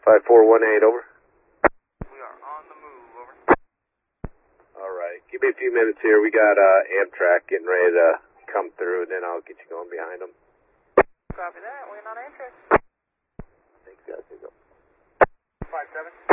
5418, over. We are on the move, over. Alright, give me a few minutes here. We got Amtrak getting ready to come through, and then I'll get you going behind them. Copy that, waiting on interest. Thanks, guys. Here you go. 57.